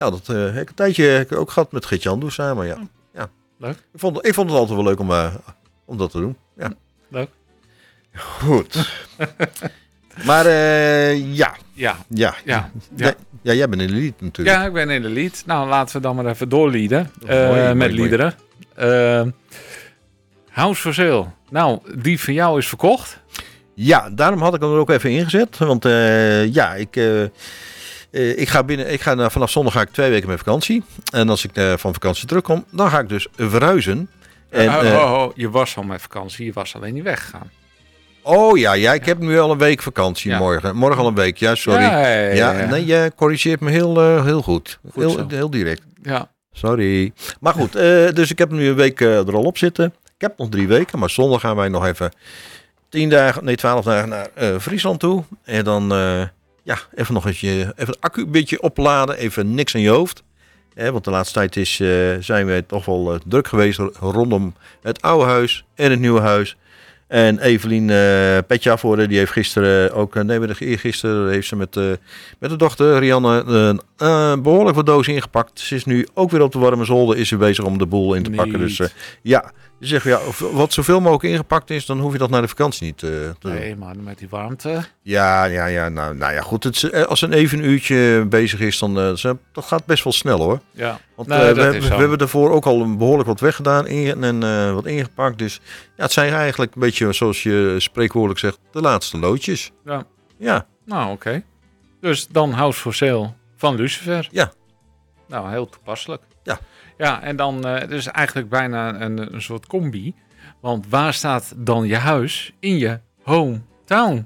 dat heb ik een tijdje ook gehad met Gert-Jan Does samen, ja. Leuk. Ik vond het altijd wel leuk om dat te doen. Ja. Leuk. Goed. Maar ja. Ja. Jij bent in de lead natuurlijk. Ja, ik ben in de lead. Nou, laten we dan maar even doorleaden Mooi. met liederen. House for Sale. Nou, die van jou is verkocht. Ja, daarom had ik hem er ook even ingezet. Want ik ga vanaf zondag ga ik 2 weken met vakantie. En als ik van vakantie terugkom, dan ga ik dus verhuizen. En, je was al met vakantie, je was alleen niet weggegaan. Oh ja, ik heb nu al een week vakantie morgen. Morgen al een week, ja, sorry. Nee, je corrigeert me heel goed. Heel direct. Ja. Sorry. Maar goed, dus ik heb nu een week er al op zitten. Ik heb nog 3 weken, maar zondag gaan wij nog even 12 dagen naar Friesland toe. En dan even nog even de accu een beetje opladen. Even niks aan je hoofd. Want de laatste tijd zijn we toch wel druk geweest rondom het oude huis en het nieuwe huis. En Evelien petje af worden, die heeft gisteren ook, eergisteren heeft ze met de dochter Rianne behoorlijk wat dozen ingepakt. Ze is nu ook weer op de warme zolder, is ze bezig om de boel in te pakken. Dus ze zegt wat zoveel mogelijk ingepakt is, dan hoef je dat naar de vakantie niet te doen. Nee, maar met die warmte. Nou, goed. Als een even uurtje bezig is, dan dat gaat best wel snel hoor. Ja. Want we hebben daarvoor ook al behoorlijk wat weggedaan en wat ingepakt. Dus het zijn eigenlijk een beetje, zoals je spreekwoordelijk zegt, de laatste loodjes. Ja. Nou, oké. Dus dan House for Sale van Lucifer. Ja. Nou, heel toepasselijk. Ja. Ja, en dan dus eigenlijk bijna een soort combi. Want waar staat dan je huis? In je hometown.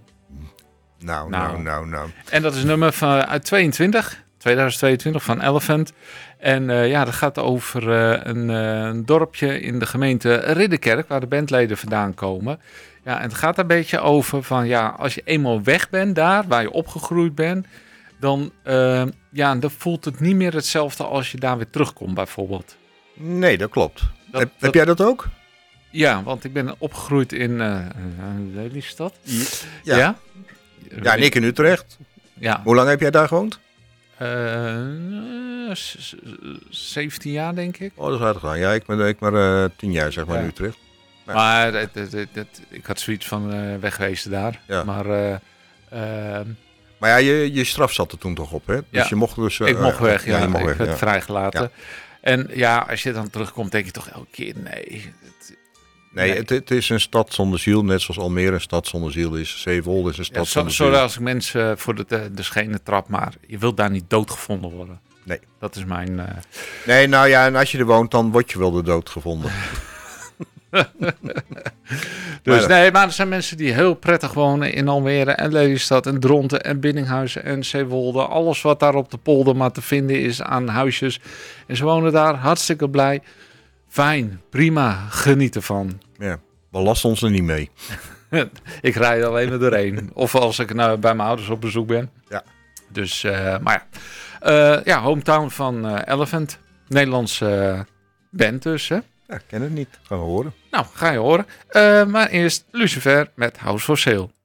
Nou. En dat is een nummer uit 2022 van Elephant. En dat gaat over een dorpje in de gemeente Ridderkerk, waar de bandleden vandaan komen. Ja, en het gaat een beetje over van, als je eenmaal weg bent daar, waar je opgegroeid bent, dan voelt het niet meer hetzelfde als je daar weer terugkomt, bijvoorbeeld. Nee, dat klopt. Heb jij dat ook? Ja, want ik ben opgegroeid in Lelystad. Ja, en ik in Utrecht. Ja. Hoe lang heb jij daar gewoond? 17 jaar, denk ik. Oh, dat is aardig gedaan. Ja, ik maar 10 jaar, zeg maar, in Utrecht. Ja. Maar ik had zoiets van wegwezen daar. Ja. Maar je straf zat er toen toch op, hè? Dus je mocht dus... ik mocht weg, je mocht ik werd vrijgelaten. Ja. En als je dan terugkomt, denk je toch elke keer, nee. Het is een stad zonder ziel, net zoals Almere een stad zonder ziel is. Zeewolde is een stad zonder ziel. Sorry als ik mensen voor de schenen trap, maar je wilt daar niet doodgevonden worden. Nee. Dat is mijn... Nee, en als je er woont, dan word je wel de dood gevonden. Maar er zijn mensen die heel prettig wonen in Almere en Lelystad en Dronten en Biddinghuizen en Zeewolde. Alles wat daar op de polder maar te vinden is aan huisjes. En ze wonen daar hartstikke blij. Fijn, prima, geniet ervan. Ja, belast ons er niet mee. Ik rijd alleen maar doorheen. Of als ik bij mijn ouders op bezoek ben. Ja. Dus, hometown van Elephant. Nederlandse band dus, hè? Ja, ik ken het niet. Gaan we horen. Nou, ga je horen. Maar eerst Lucifer met House for Sale.